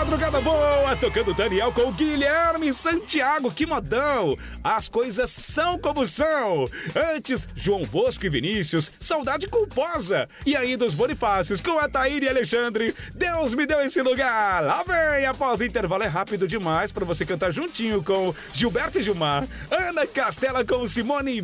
madrugada boa, tocando Daniel com o Guilherme Santiago, que modão! As coisas são como são. Antes, João Bosco e Vinícius, Saudade Culposa. E ainda os Bonifácios com a Taíra e Alexandre, Deus me deu esse lugar. Lá vem, após o intervalo, é rápido demais pra você cantar juntinho com Gilberto e Gilmar. Ana Castela com Simone